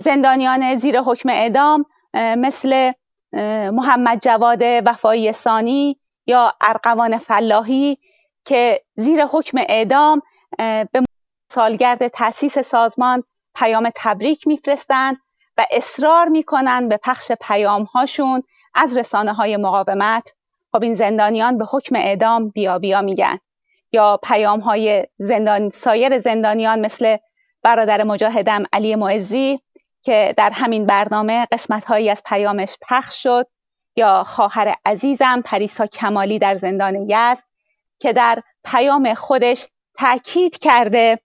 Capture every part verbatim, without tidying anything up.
زندانیان زیر حکم اعدام مثل محمد جواد وفایی ثانی یا ارغوان فلاحی که زیر حکم اعدام به سالگرد تأسیس سازمان پیام تبریک میفرستند و اصرار میکنن به پخش پیامهاشون از رسانه‌های مقاومت. خب این زندانیان به حکم اعدام بیا بیا میگن. یا پیام‌های زندان سایر زندانیان مثل برادر مجاهدم علی معزی که در همین برنامه قسمت‌هایی از پیامش پخش شد، یا خواهر عزیزم پریسا کمالی در زندان یزد که در پیام خودش تأکید کرده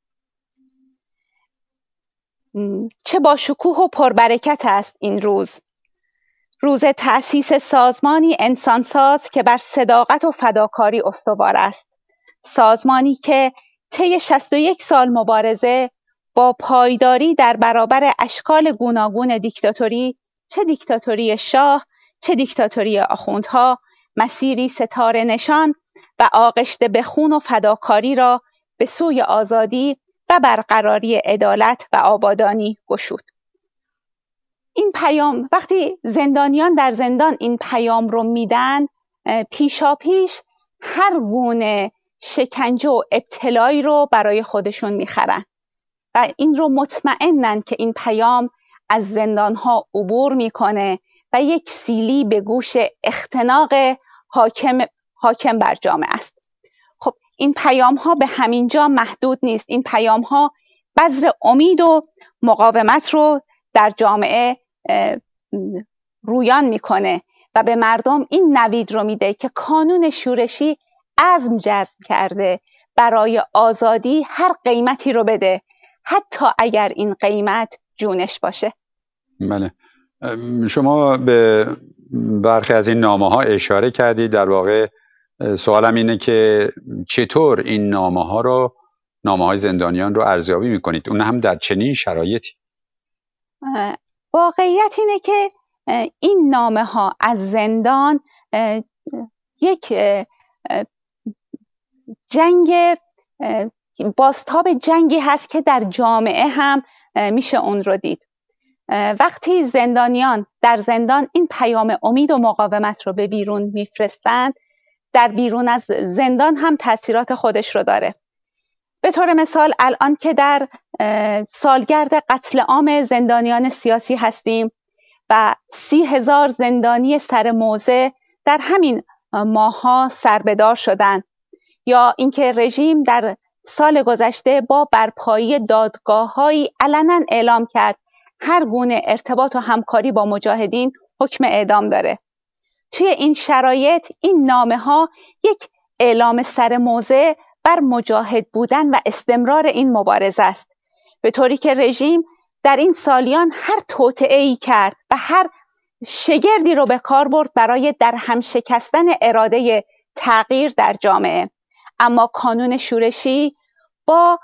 چه با شکوه و پربرکت است این روز، روز تأسیس سازمانی انسانساز که بر صداقت و فداکاری استوار است، سازمانی که طی شصت و یک سال مبارزه با پایداری در برابر اشکال گوناگون دیکتاتوری، چه دیکتاتوری شاه چه دیکتاتوری آخوندها، مسیری ستاره نشان و آغشته به خون و فداکاری را به سوی آزادی و برقراری عدالت و آبادانی گشود. این پیام وقتی زندانیان در زندان این پیام رو میدن، پیشا پیش هر گونه شکنجه و ابتلایی رو برای خودشون میخرن و این رو مطمئنن که این پیام از زندانها عبور میکنه و یک سیلی به گوش اختناق حاکم حاکم بر جامعه است. خب این پیام ها به همین جا محدود نیست. این پیام ها بذر امید و مقاومت رو در جامعه رویان میکنه و به مردم این نوید رو میده که کانون شورشی عزم جزم کرده برای آزادی هر قیمتی رو بده، حتی اگر این قیمت جونش باشه. بله، شما به برخی از این نامه ها اشاره کردید. در واقع سوالم اینه که چطور این نامه ها رو نامه های زندانیان رو ارزیابی میکنید، اون هم در چنین شرایطی؟ واقعیت اینه که این نامه ها از زندان یک جنگ بازتاب جنگی هست که در جامعه هم میشه اون رو دید. وقتی زندانیان در زندان این پیام امید و مقاومت رو به بیرون میفرستند، در بیرون از زندان هم تأثیرات خودش رو داره. به طور مثال الان که در سالگرد قتل عام زندانیان سیاسی هستیم و سی هزار زندانی سر موضع در همین ماه‌ها سربدار شدند، یا اینکه رژیم در سال گذشته با برپایی دادگاه‌هایی علنا اعلام کرد هر گونه ارتباط و همکاری با مجاهدین حکم اعدام داره. توی این شرایط این نامه ها یک اعلام سر موضع بر مجاهد بودن و استمرار این مبارزه است، به طوری که رژیم در این سالیان هر توطئه‌ای کرد و هر شگردی رو به کار برد برای در هم شکستن اراده تغییر در جامعه. اما کانون شورشی با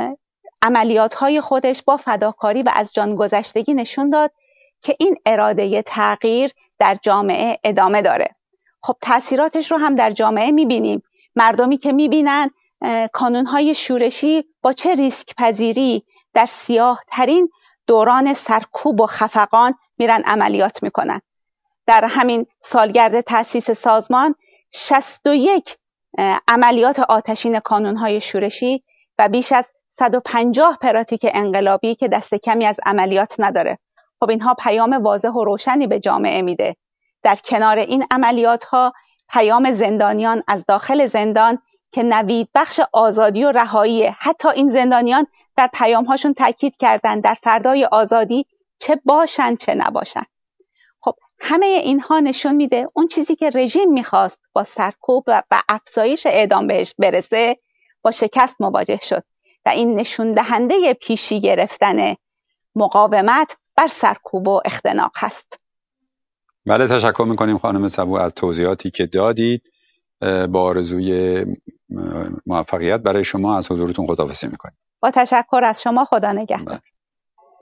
عملیات‌های خودش با فداکاری و از جان گذشتگی نشون داد که این اراده تغییر در جامعه ادامه داره. خب تأثیراتش رو هم در جامعه می‌بینیم. مردمی که می‌بینن کانون‌های شورشی با چه ریسک پذیری در سیاه ترین دوران سرکوب و خفقان میرن عملیات میکنن. در همین سالگرد تأسیس سازمان شصت و یک عملیات آتشین کانون‌های شورشی و بیش از صد و پنجاه پراتیک انقلابی که دست کمی از عملیات نداره. خب اینها پیام واضح و روشنی به جامعه میده. در کنار این عملیات ها پیام زندانیان از داخل زندان که نوید بخش آزادی و رهایی، حتی این زندانیان در پیام هاشون تاکید کردن در فردای آزادی چه باشن چه نباشن. خب همه اینها نشون میده اون چیزی که رژیم میخواست با سرکوب و افزایش اعدام بهش برسه با شکست مواجه شد و این نشون دهنده پیشی گرفتن مقاومت بر سرکوب و اختناق هست. بله، تشکر میکنیم خانم صبوح از توضیحاتی که دادید. با آرزوی موفقیت برای شما از حضورتون خداحافظی میکنیم. با تشکر از شما، خدا نگهدار.